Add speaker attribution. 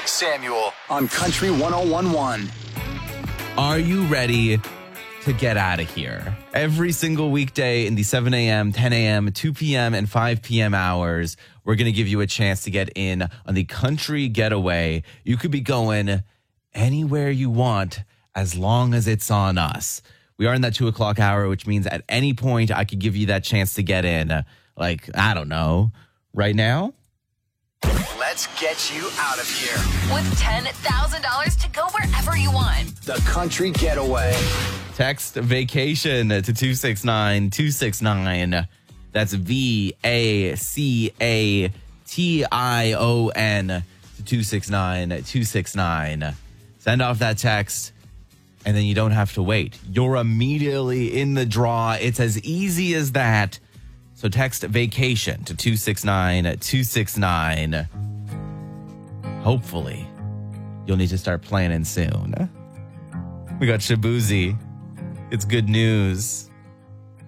Speaker 1: Samuel on Country 101.1.
Speaker 2: Are you ready to get out of here? Every single weekday in the 7 a.m., 10 a.m., 2 p.m., and 5 p.m. hours, we're going to give you a chance to get in on the Country Getaway. You could be going anywhere you want as long as it's on us. We are in that 2 o'clock hour, which means at any point I could give you that chance to get in. Like, I don't know, right now?
Speaker 1: Let's get you out of here.
Speaker 3: With $10,000 to go wherever you want.
Speaker 1: The Country Getaway.
Speaker 2: Text vacation to 269-269. That's VACATION to 269-269. Send off that text, and then you don't have to wait. You're immediately in the draw. It's as easy as that. So text vacation to 269-269. Hopefully, you'll need to start planning soon. We got Shabuzi. It's good news.